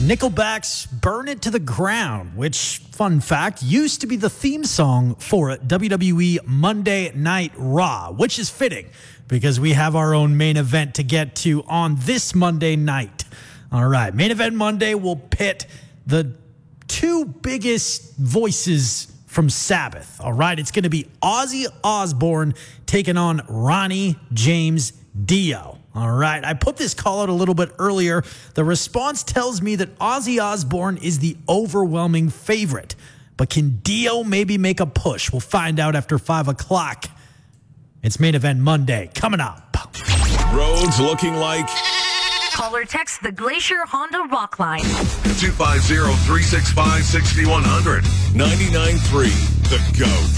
Nickelback's Burn It to the Ground, which, fun fact, used to be the theme song for WWE Monday Night Raw, which is fitting because we have our own main event to get to on this Monday night. All right, Main Event Monday will pit the two biggest voices from Sabbath. All right, it's going to be Ozzy Osbourne taking on Ronnie James Dio. All right, I put this call out a little bit earlier. The response tells me that Ozzy Osbourne is the overwhelming favorite. But can Dio maybe make a push? We'll find out after 5 o'clock. It's Main Event Monday coming up. Roads looking like... Call or text the Glacier Honda Rock Line. 250-365-6100. 99.3 The GOAT.